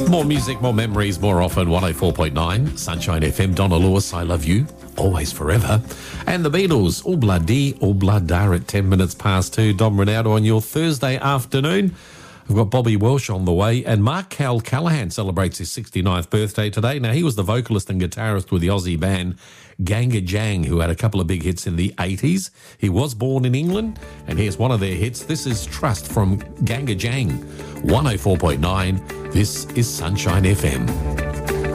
More music, more memories, more often. 104.9 Sunshine FM. Donna Lewis, I Love You, Always Forever. And the Beatles, Oblada at 10 minutes past 2. Dom Ronaldo on your Thursday afternoon. We've got Bobby Welsh on the way, and Mark Callahan celebrates his 69th birthday today. Now, he was the vocalist and guitarist with the Aussie band Ganga Jang, who had a couple of big hits in the 80s. He was born in England, and here's one of their hits. This is Trust from Ganga Jang. 104.9, this is Sunshine FM.